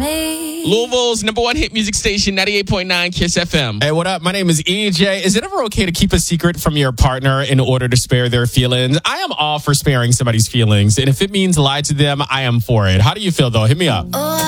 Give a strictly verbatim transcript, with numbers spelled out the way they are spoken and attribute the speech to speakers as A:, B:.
A: me.
B: Louisville's number one hit music station, ninety-eight point nine Kiss F M.
C: Hey, what up? My name is E J. Is it ever okay to keep a secret from your partner in order to spare their feelings? I am all for sparing somebody's feelings, and if it means lie to them, I am for it. How do you feel, though? Hit me up.
A: Oh,